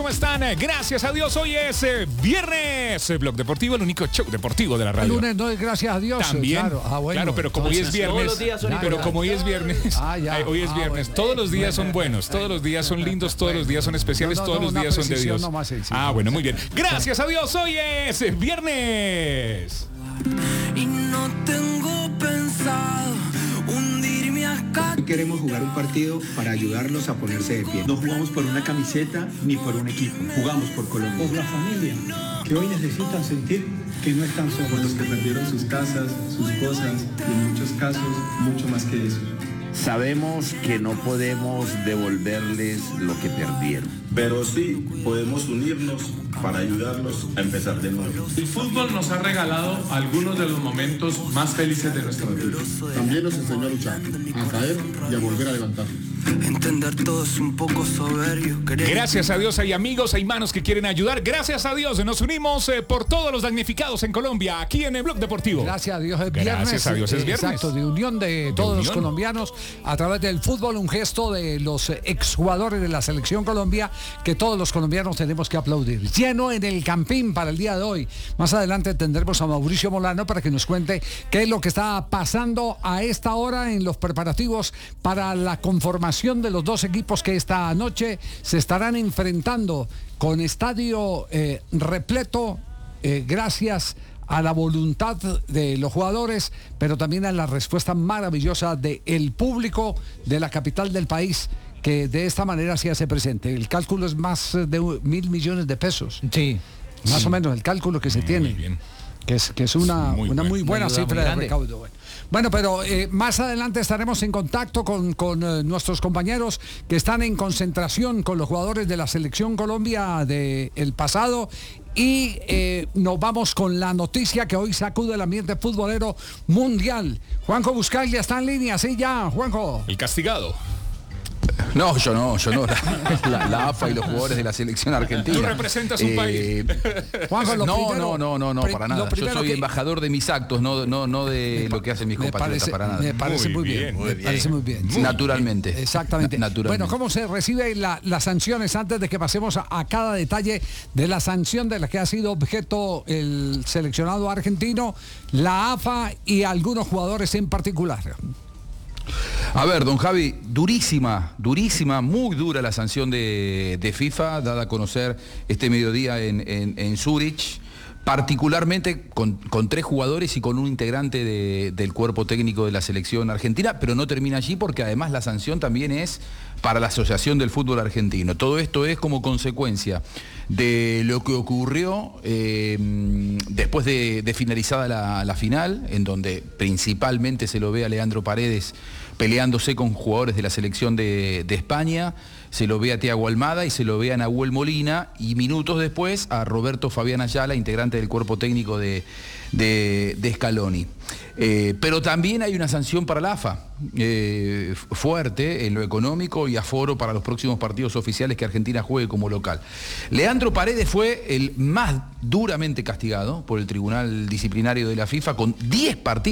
¿Cómo están? Gracias a Dios, hoy es viernes. Blog Deportivo, el único show deportivo de la radio. El lunes no es gracias a Dios. También, claro, bueno, claro, pero como hoy es viernes, como hoy es viernes, hoy es viernes, bueno, todos los días son buenos, todos los días son lindos, todos los días son especiales, todos los días son de Dios. Bueno, muy bien. Gracias a Dios, hoy es viernes. Y no tengo pensado hundirme acá. Queremos jugar un partido para ayudarlos a ponerse de pie. No jugamos por una camiseta ni por un equipo. Jugamos por Colombia. Por la familia, que hoy necesitan sentir que no están solos. Por los que perdieron sus casas, sus cosas y en muchos casos mucho más que eso. Sabemos que no podemos devolverles lo que perdieron. Pero sí podemos unirnos para ayudarlos a empezar de nuevo. El fútbol nos ha regalado algunos de los momentos más felices de nuestra vida. También nos enseñó a luchar, a caer y a volver a levantar. Entender todo es un poco soberbio. Gracias a Dios hay amigos, hay manos que quieren ayudar. Gracias a Dios nos unimos por todos los damnificados en Colombia, aquí en el Blog Deportivo. Gracias a Dios es viernes. Gracias a Dios es viernes. Exacto, de unión de todos los colombianos a través del fútbol, un gesto de los exjugadores de la Selección Colombia que todos los colombianos tenemos que aplaudir. Lleno en el Campín para el día de hoy. Más adelante tendremos a Mauricio Molano para que nos cuente qué es lo que está pasando a esta hora en los preparativos para la conformación de los dos equipos que esta noche se estarán enfrentando con estadio repleto gracias a la voluntad de los jugadores, pero también a la respuesta maravillosa del público de la capital del país, que de esta manera se hace presente. El cálculo es más de 1.000 millones de pesos. Sí. Más o menos el cálculo que se tiene. Muy bien. Que es una muy buena cifra de recaudo. Bueno, pero más adelante estaremos en contacto con nuestros compañeros que están en concentración con los jugadores de la Selección Colombia del pasado y nos vamos con la noticia que hoy sacude el ambiente futbolero mundial. Juanjo Buscaglia está en línea, sí ya, Juanjo. El castigado. No, yo no. La AFA y los jugadores de la selección argentina. Tú representas un país. Juanjo, no, para nada. Yo soy embajador de mis actos, no de lo que hacen mis compatriotas, para nada. Me parece muy bien. Parece muy bien. Naturalmente. Exactamente. Naturalmente. Bueno, ¿cómo se recibe las sanciones antes de que pasemos a cada detalle de la sanción de la que ha sido objeto el seleccionado argentino, la AFA y algunos jugadores en particular? A ver, don Javi, durísima, muy dura la sanción de FIFA, dada a conocer este mediodía en Zúrich, particularmente con 3 jugadores y con un integrante del cuerpo técnico de la selección argentina, pero no termina allí porque además la sanción también es para la Asociación del Fútbol Argentino. Todo esto es como consecuencia de lo que ocurrió después de finalizada la final, en donde principalmente se lo ve a Leandro Paredes peleándose con jugadores de la selección de España, se lo ve a Thiago Almada y se lo ve a Nahuel Molina, y minutos después a Roberto Fabián Ayala, integrante del cuerpo técnico de Scaloni. Pero también hay una sanción para la AFA, fuerte en lo económico y aforo para los próximos partidos oficiales que Argentina juegue como local. Leandro Paredes fue el más duramente castigado por el Tribunal Disciplinario de la FIFA con 10 partidos.